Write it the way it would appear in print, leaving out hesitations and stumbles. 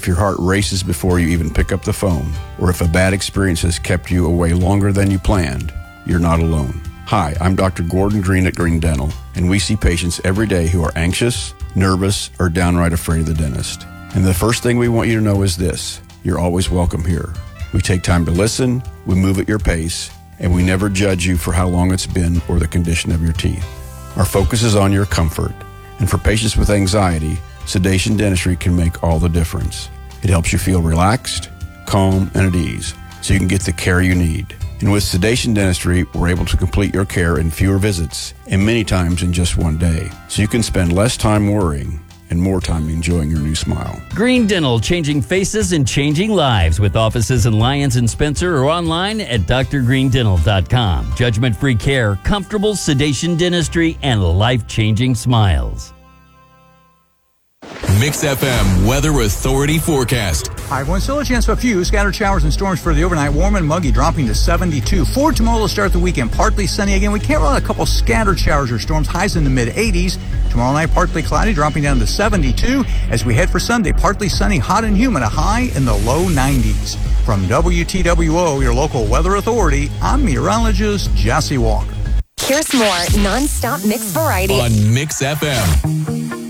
If your heart races before you even pick up the phone, or if a bad experience has kept you away longer than you planned, you're not alone. Hi, I'm Dr. Gordon Green at Green Dental, and we see patients every day who are anxious, nervous, or downright afraid of the dentist. And the first thing we want you to know is this: you're always welcome here. We take time to listen, we move at your pace, and we never judge you for how long it's been or the condition of your teeth. Our focus is on your comfort, and for patients with anxiety, Sedation Dentistry can make all the difference. It helps you feel relaxed, calm, and at ease, so you can get the care you need. And with Sedation Dentistry, we're able to complete your care in fewer visits, and many times in just one day, so you can spend less time worrying and more time enjoying your new smile. Green Dental, changing faces and changing lives, with offices in Lyons and Spencer, or online at drgreendental.com. Judgment-free care, comfortable sedation dentistry, and life-changing smiles. Mix FM Weather Authority forecast. Hi, everyone. Still a chance of a few scattered showers and storms for the overnight. Warm and muggy, dropping to 72. For tomorrow to start the weekend, partly sunny again. We can't run a couple scattered showers or storms. Highs in the mid-80s. Tomorrow night, partly cloudy, dropping down to 72. As we head for Sunday, partly sunny, hot and humid, a high in the low 90s. From WTWO, your local weather authority, I'm meteorologist Jesse Walker. Here's more non-stop mix variety on Mix FM.